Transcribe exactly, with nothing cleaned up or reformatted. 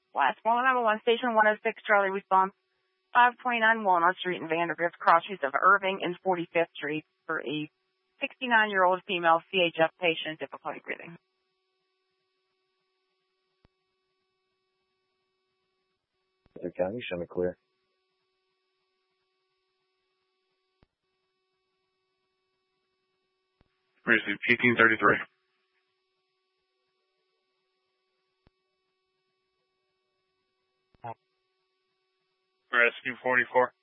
West, one number one, station one oh six, Charlie, response five twenty-nine Walnut Street in Vandergrift, cross streets of Irving and forty-fifth Street for a sixty-nine-year-old female C H F patient, difficulty breathing. County, show me clear. Receive eighteen thirty-three. Rescue forty-four.